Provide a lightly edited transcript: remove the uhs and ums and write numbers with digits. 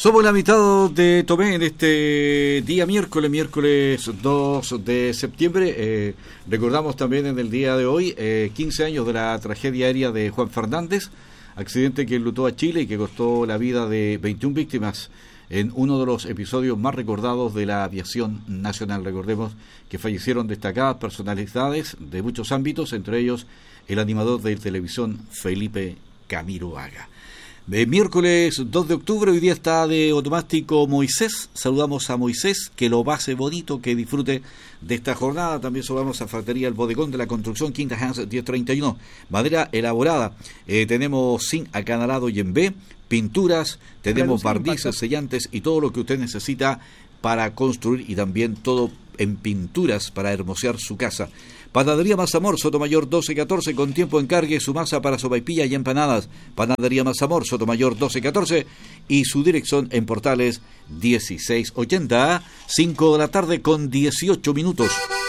Somos la mitad de Tomé en este día miércoles 2 de septiembre. Recordamos también en el día de hoy 15 años de la tragedia aérea de Juan Fernández, accidente que enlutó a Chile y que costó la vida de 21 víctimas en uno de los episodios más recordados de la aviación nacional. Recordemos que fallecieron destacadas personalidades de muchos ámbitos, entre ellos el animador de televisión Felipe Camiroaga. Miércoles 2 de octubre, hoy día está de onomástico Moisés. Saludamos a Moisés, que lo pase bonito, que disfrute de esta jornada. También saludamos a Factoría El Bodegón de la Construcción, Quinta Hans 1031, madera elaborada. Tenemos zinc acanalado y en B, pinturas, tenemos barnices, sellantes y todo lo que usted necesita para construir, y también todo en pinturas para hermosear su casa. Panadería Mazamor, Sotomayor 1214, con tiempo encargue su masa para sopaipilla y empanadas. Panadería Mazamor, Sotomayor 1214, y su dirección en Portales 1680, 5 de la tarde con 18 minutos.